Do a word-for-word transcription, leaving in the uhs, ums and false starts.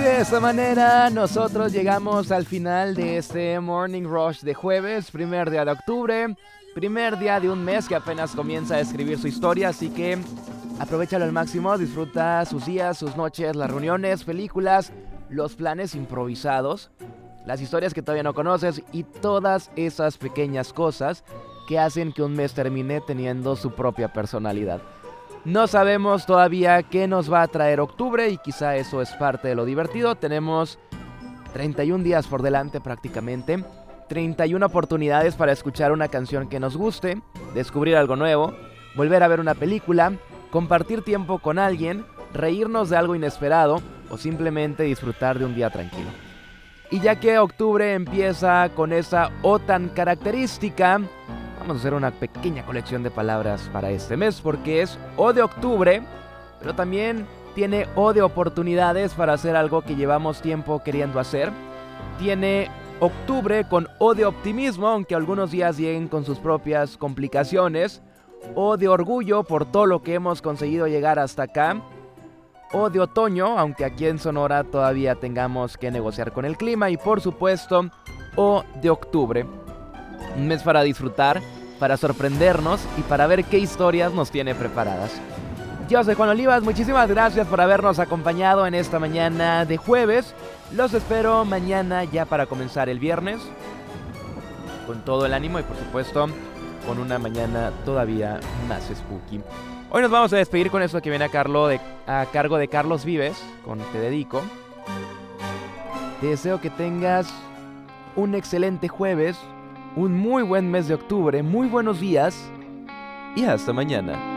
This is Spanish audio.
de esta manera nosotros llegamos al final de este Morning Rush de jueves, primer día de octubre, primer día de un mes que apenas comienza a escribir su historia, así que aprovéchalo al máximo, disfruta sus días, sus noches, las reuniones, películas, los planes improvisados, las historias que todavía no conoces y todas esas pequeñas cosas que hacen que un mes termine teniendo su propia personalidad. No sabemos todavía qué nos va a traer octubre y quizá eso es parte de lo divertido. Tenemos treinta y un días por delante prácticamente, treinta y una oportunidades para escuchar una canción que nos guste, descubrir algo nuevo, volver a ver una película, compartir tiempo con alguien, reírnos de algo inesperado o simplemente disfrutar de un día tranquilo. Y ya que octubre empieza con esa O tan característica, vamos a hacer una pequeña colección de palabras para este mes porque es O de octubre, pero también tiene O de oportunidades para hacer algo que llevamos tiempo queriendo hacer. Tiene octubre con O de optimismo, aunque algunos días lleguen con sus propias complicaciones. O de orgullo por todo lo que hemos conseguido llegar hasta acá. O de otoño, aunque aquí en Sonora todavía tengamos que negociar con el clima. Y por supuesto, O de octubre. Un mes para disfrutar, para sorprendernos y para ver qué historias nos tiene preparadas. Yo soy Juan Olivas, muchísimas gracias por habernos acompañado en esta mañana de jueves. Los espero mañana ya para comenzar el viernes, con todo el ánimo y por supuesto con una mañana todavía más spooky. Hoy nos vamos a despedir con esto que viene a, Carlo de, a cargo de Carlos Vives, con Te Dedico. Te deseo que tengas un excelente jueves, un muy buen mes de octubre, muy buenos días y hasta mañana.